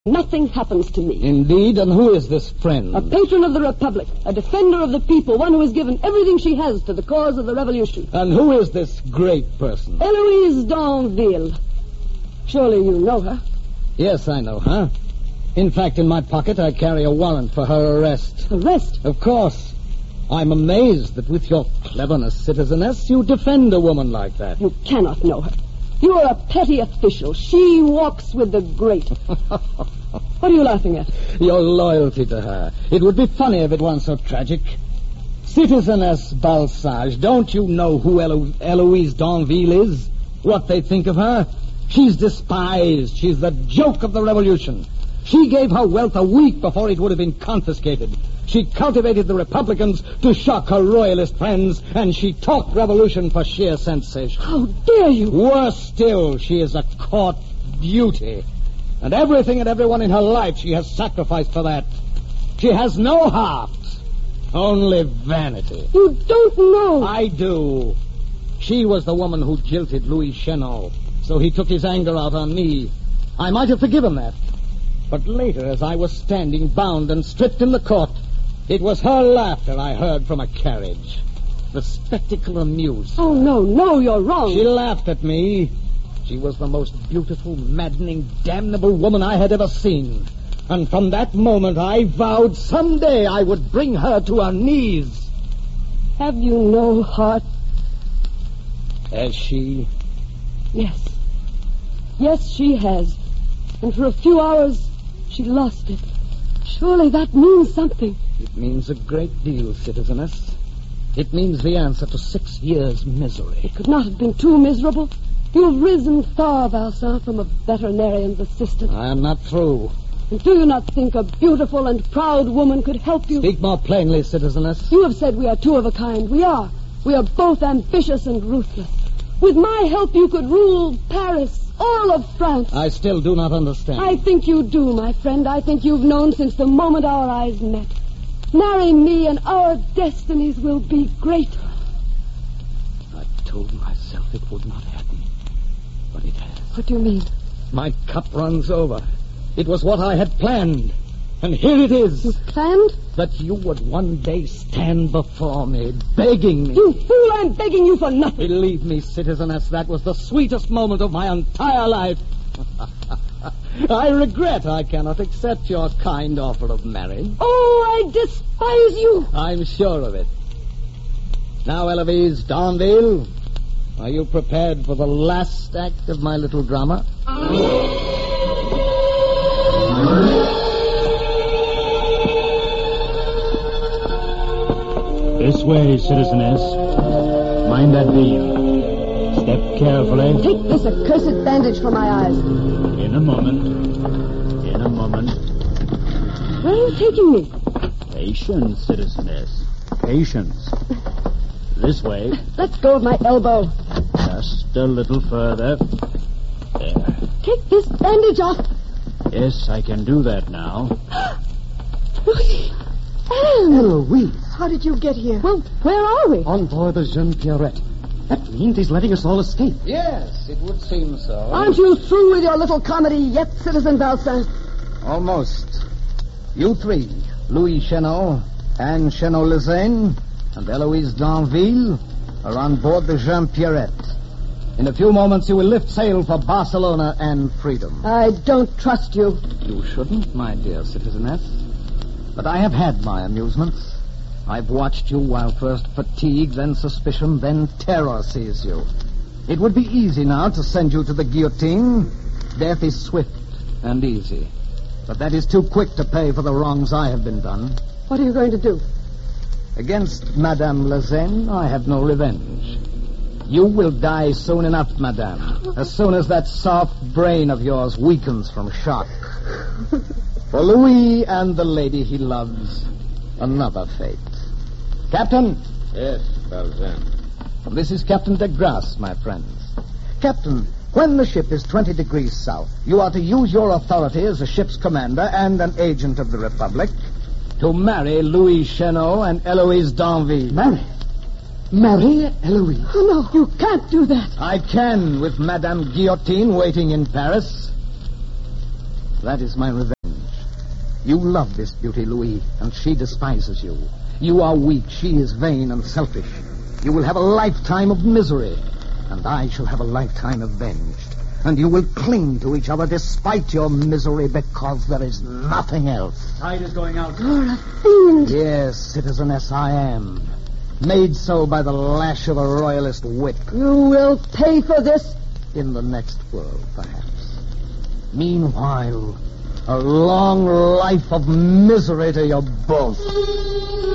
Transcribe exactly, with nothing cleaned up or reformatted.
Nothing happens to me. Indeed, and who is this friend? A patron of the Republic, a defender of the people, one who has given everything she has to the cause of the revolution. And who is this great person? Eloise d'Anville. Surely you know her. Yes, I know her. In fact, in my pocket, I carry a warrant for her arrest. Arrest? Of course. I'm amazed that with your cleverness, citizeness, you defend a woman like that. You cannot know her. You are a petty official. She walks with the great. What are you laughing at? Your loyalty to her. It would be funny if it weren't so tragic. Citizeness Balsage, don't you know who Elo- Eloise d'Anville is? What they think of her? She's despised. She's the joke of the revolution. She gave her wealth a week before it would have been confiscated. She cultivated the Republicans to shock her royalist friends, and she talked revolution for sheer sensation. How dare you? Worse still, she is a court beauty. And everything and everyone in her life she has sacrificed for that. She has no heart, only vanity. You don't know. I do. She was the woman who jilted Louis Chenot, so he took his anger out on me. I might have forgiven that. But later, as I was standing bound and stripped in the court, it was her laughter I heard from a carriage. The spectacle amused her. Oh, no, no, you're wrong. She laughed at me. She was the most beautiful, maddening, damnable woman I had ever seen. And from that moment, I vowed someday I would bring her to her knees. Have you no heart? Has she? Yes. Yes, she has. And for a few hours, she lost it. Surely that means something. It means a great deal, citizeness. It means the answer to six years' misery. It could not have been too miserable. You've risen far, Valsin, from a veterinarian's assistant. I am not through. And do you not think a beautiful and proud woman could help you? Speak more plainly, citizeness. You have said we are two of a kind. We are. We are both ambitious and ruthless. With my help, you could rule Paris, all of France. I still do not understand. I think you do, my friend. I think you've known since the moment our eyes met. Marry me and our destinies will be greater. I told myself it would not happen, but it has. What do you mean? My cup runs over. It was what I had planned, and here it is. You planned? That you would one day stand before me, begging me. You fool, I'm begging you for nothing. Believe me, citizeness, that was the sweetest moment of my entire life. I regret I cannot accept your kind offer of marriage. Oh, I despise you. I'm sure of it. Now, Eloise d'Anville, are you prepared for the last act of my little drama? This way, citizeness. Mind that beam. Step carefully. Take this accursed bandage from my eyes. In a moment. In a moment. Where are you taking me? Patience, citizeness. Patience. This way. Let go of my elbow. Just a little further. There. Take this bandage off. Yes, I can do that now. Louis. Anne. Eloise, how did you get here? Well, where are we? On board the Jeune Pierrette. That means he's letting us all escape. Yes, it would seem so. Aren't you through with your little comedy yet, Citizen Valsin? Almost. You three, Louis Chenot, Anne Chenot-Lezaine, and Eloise d'Anville, are on board the Jeune Pierrette. In a few moments, you will lift sail for Barcelona and freedom. I don't trust you. You shouldn't, my dear citizeness. But I have had my amusements. I've watched you while first fatigue, then suspicion, then terror seized you. It would be easy now to send you to the guillotine. Death is swift and easy. But that is too quick to pay for the wrongs I have been done. What are you going to do? Against Madame Lezaine, I have no revenge. You will die soon enough, Madame, as soon as that soft brain of yours weakens from shock. For Louis and the lady he loves, another fate. Captain? Yes, Valjean. This is Captain de Grasse, my friends. Captain, when the ship is twenty degrees south, you are to use your authority as a ship's commander and an agent of the Republic to marry Louis Chenot and Eloise d'Anville. Marry? Marry Eloise? Oh, no, you can't do that. I can, with Madame Guillotine waiting in Paris. That is my revenge. You love this beauty, Louis, and she despises you. You are weak, she is vain and selfish. You will have a lifetime of misery, and I shall have a lifetime avenged. And you will cling to each other despite your misery because there is nothing else. Tide is going out. You're a fiend. Yes, citizeness, I am. Made so by the lash of a royalist whip. You will pay for this. In the next world, perhaps. Meanwhile, a long life of misery to you both.